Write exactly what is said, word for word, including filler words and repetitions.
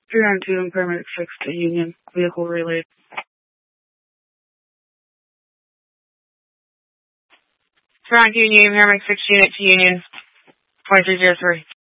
three nine two and paramedic six to Union. Vehicle relayed. three nine two Union, paramedic six unit to Union. twenty-three oh three.